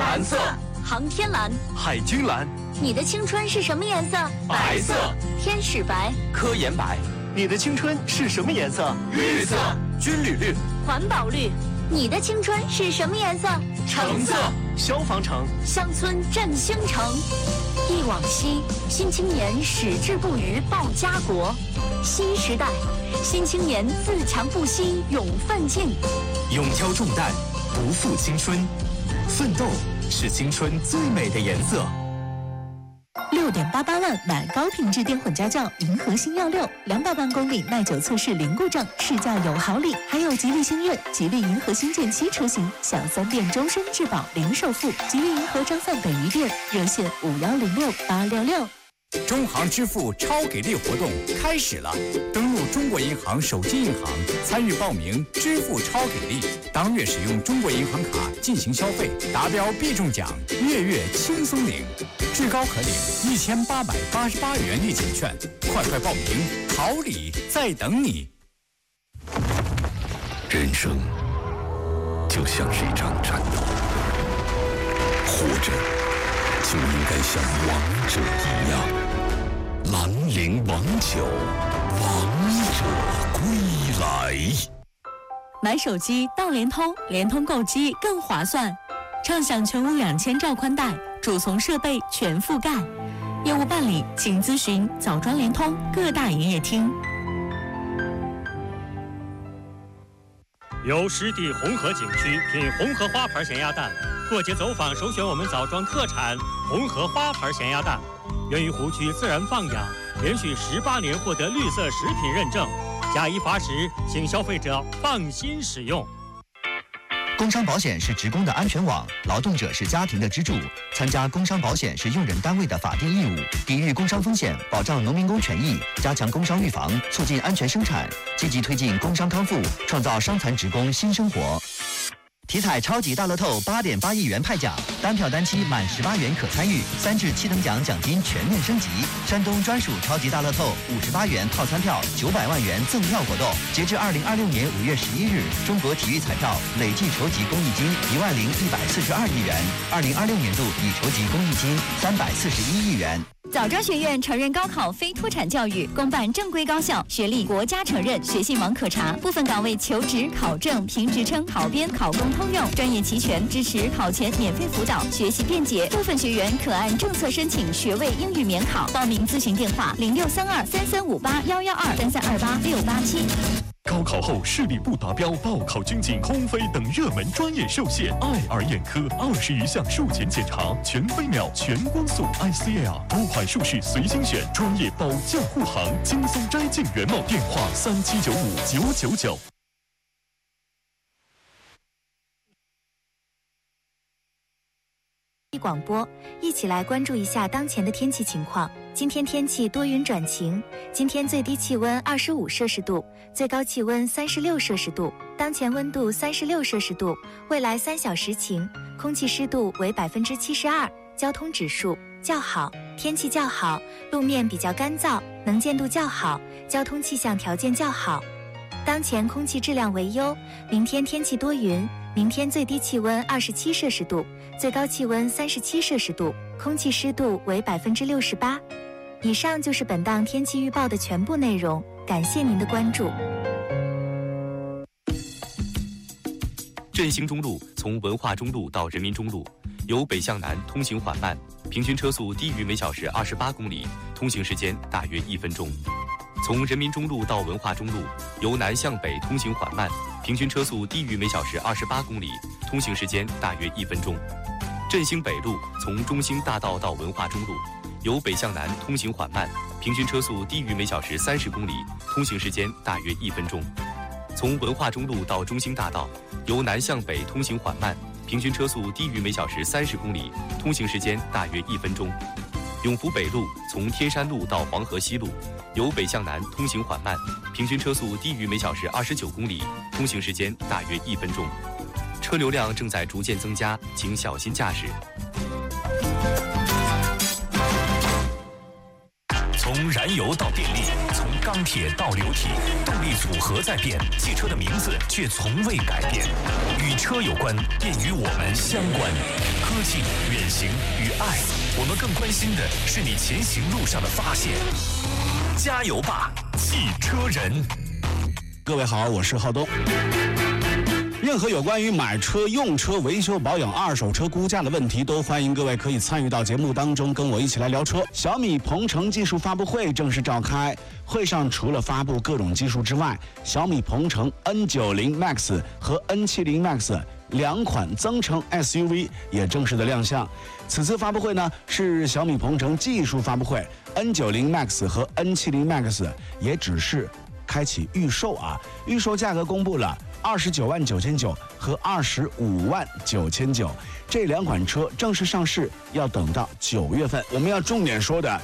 蓝色。 航天蓝、 海军蓝。 你的青春是什么颜色？ 白色。 天使白、 科研白。 你的青春是什么颜色？ 绿色。军旅绿。 环保绿。你的青春是什么颜色？ 橙色。 消防橙。 乡村振兴城。忆往昔，新青年矢志不渝报家国。新时代，新青年自强不息勇奋进。 勇挑重担，不负青春。奋斗是青春最美的颜色。 6.88万买高品质电混家轿，银河星耀6，200万公里耐久测试零故障，试驾有好礼，还有吉利星越、吉利银河星舰7车型，享3电终身质保零首付。吉利银河张范北宜店热线5106-866。 中行支付超给力活动开始了，登录中国银行手机银行，参与报名支付超给力。当月使用中国银行卡进行消费，达标必中奖，月轻松领，至高可领1888元立减券。快报名，好礼在等你。 人生就像是一场战斗，活着就应该像王者一样。兰陵王酒，王者归来。 买手机到联通，联通购机更划算，畅享全屋2000兆宽带，主从设备全覆盖。业务办理请咨询枣庄联通各大营业厅。 由湿地红河景区品红河花牌咸鸭蛋，过节走访首选我们枣庄特产红河花牌咸鸭蛋，源于湖区自然放养，连续18年获得绿色食品认证，假一罚10，请消费者放心使用。 工伤保险是职工的安全网，劳动者是家庭的支柱。参加工伤保险是用人单位的法定义务，抵御工伤风险，保障农民工权益，加强工伤预防，促进安全生产，积极推进工伤康复，创造伤残职工新生活。体彩超级大乐透8.8亿元派奖，单票单期满18元可参与，3至7等奖奖金全面升级。山东专属超级大乐透58元套餐票900万元赠票活动，截至2026年5月11日，中国体育彩票累计筹集公益金10142亿元，2026年度已筹集公益金341亿元。 枣庄学院承认高考非脱产教育，公办正规高校，学历国家承认，学信网可查，部分岗位求职、考证、评职称、考编、考公通用，专业齐全，支持考前免费辅导，学习便捷。部分学员可按政策申请学位英语免考。报名咨询电话063233581123286887。 高考后视力不达标、报考军警、空飞等热门专业受限，爱儿眼科20余项术前检查，全飞秒、全光速 ICL， 多款术式随心选，专业保驾护航，轻松摘镜原貌。电话37959999。 广播，一起来关注一下当前的天气情况。今天天气多云转晴，今天最低气温25摄氏度，最高气温36摄氏度，当前温度36摄氏度，未来3小时晴，空气湿度为72%，交通指数较好，天气较好，路面比较干燥，能见度较好，交通气象条件较好。当前空气质量为优，明天天气多云，明天最低气温27摄氏度，最高气温37摄氏度，空气湿度为68%。以上就是本档天气预报的全部内容，感谢您的关注。 振兴中路从文化中路到人民中路，由北向南通行缓慢，平均车速低于每小时28公里，通行时间大约1分钟。从人民中路到文化中路，由南向北通行缓慢，平均车速低于每小时28公里，通行时间大约1分钟。振兴北路从中兴大道到文化中路，由北向南通行缓慢，平均车速低于每小时30公里，通行时间大约1分钟。从文化中路到中兴大道，由南向北通行缓慢，平均车速低于每小时30公里，通行时间大约1分钟。永福北路从天山路到黄河西路，由北向南通行缓慢，平均车速低于每小时29公里，通行时间大约1分钟。车流量正在逐渐增加，请小心驾驶。 从燃油到电力，从钢铁到流体，动力组合在变，汽车的名字却从未改变。与车有关，便与我们相关。科技、远行与爱，我们更关心的是你前行路上的发现。加油吧，汽车人！ 各位好，我是浩东。任何有关于买车、用车、维修保养、二手车估价的问题，都欢迎各位可以参与到节目当中，跟我一起来聊车。小米鹏程技术发布会正式召开，会上除了发布各种技术之外，小米鹏程 N90 Max 和 N70 Max 两款增程 SUV 也正式的亮相。此次发布会呢是小米鹏程技术发布会 ，N90 Max 和 N70 Max 也只是开启预售啊，预售价格公布了。29.999万和25.999万，这两款车正式上市要等到9月份。我们要重点说的